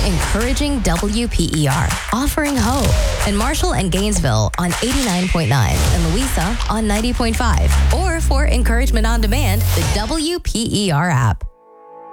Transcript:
encouraging WPER, offering hope. In Marshall and Gainesville on 89.9 and Louisa on 90.5. Or for encouragement on demand, the WPER app.